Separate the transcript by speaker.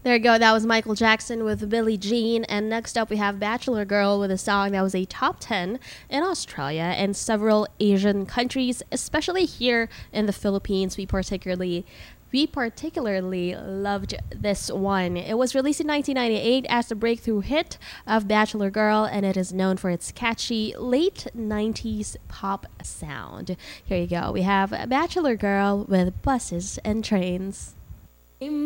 Speaker 1: There you go. That was Michael Jackson with Billie Jean. And next up, we have Bachelor Girl with a song that was a top 10 in Australia and several Asian countries, especially here in the Philippines. We particularly loved this one. It was released in 1998 as the breakthrough hit of Bachelor Girl, and it is known for its catchy late 90s pop sound. Here you go. We have Bachelor Girl with Buses and Trains.